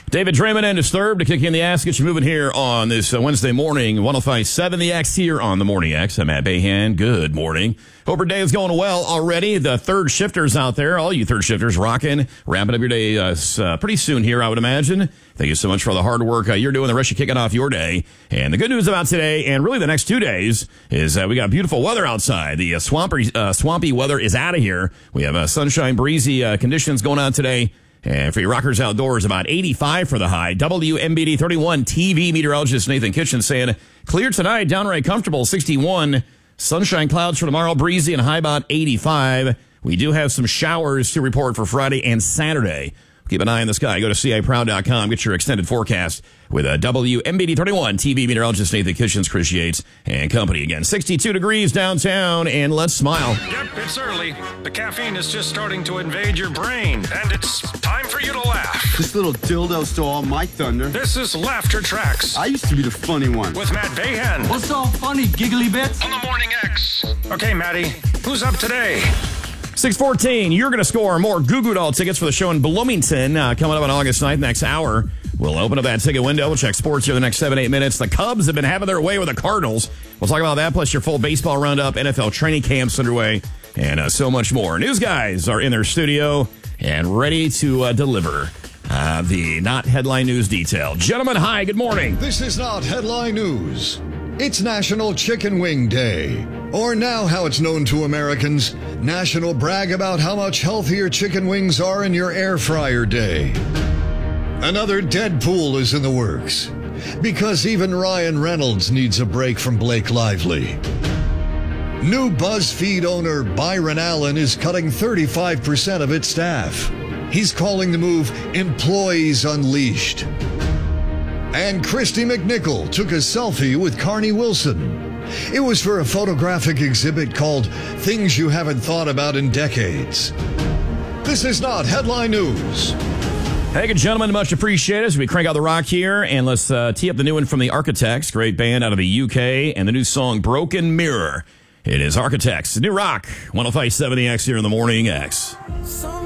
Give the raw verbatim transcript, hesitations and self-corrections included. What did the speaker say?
David Draymond and Disturbed to kick in the ass, get you moving here on this uh, Wednesday morning. one oh five point seven The X here on the Morning X. I'm Matt Bayhan. Good morning. Hope your day is going well already. The third shifters out there, all you third shifters rocking, wrapping up your day uh, uh, pretty soon here, I would imagine. Thank you so much for the hard work uh, you're doing. The rest of you kicking off your day. And the good news about today, and really the next two days, is that uh, we got beautiful weather outside. The uh, swampy, uh, swampy weather is out of here. We have uh, sunshine, breezy uh, conditions going on today. And for your rockers outdoors, about eighty-five for the high. W M B D thirty-one T V meteorologist Nathan Kitchen saying, clear tonight, downright comfortable, sixty-one. Sunshine clouds for tomorrow, breezy and high about eighty-five. We do have some showers to report for Friday and Saturday. Keep an eye on the sky. Go to C I proud dot com. Get your extended forecast with a W M B D thirty-one T V meteorologist Nathan Kitchens, Chris Yates, and company. Again, sixty-two degrees downtown, and let's smile. Yep, it's early. The caffeine is just starting to invade your brain, and it's time for you to laugh. This little dildo stole all my thunder. This is Laughter Tracks. I used to be the funny one. With Matt Bayhan. What's so funny, giggly bits? On the Morning X. Okay, Matty, who's up today? six fourteen, you're going to score more Goo Goo Doll tickets for the show in Bloomington uh, coming up on August ninth, next hour. We'll open up that ticket window. We'll check sports here the next seven, eight minutes. The Cubs have been having their way with the Cardinals. We'll talk about that, plus your full baseball roundup, N F L training camps underway, and uh, so much more. News guys are in their studio and ready to uh, deliver uh, the not headline news detail. Gentlemen, hi, good morning. This is not headline news. It's National Chicken Wing Day, or now how it's known to Americans, National Brag About How Much Healthier Chicken Wings Are in Your Air Fryer Day. Another Deadpool is in the works, because even Ryan Reynolds needs a break from Blake Lively. New BuzzFeed owner Byron Allen is cutting thirty-five percent of its staff. He's calling the move Employees Unleashed. And Christy McNichol took a selfie with Carney Wilson. It was for a photographic exhibit called Things You Haven't Thought About in Decades. This is not headline news. Hey, good gentlemen, much appreciated as we crank out the rock here, and let's uh, tee up the new one from the Architects, great band out of the U K, and the new song Broken Mirror. It is Architects, new rock, one oh five point seven The X here in the Morning X. Some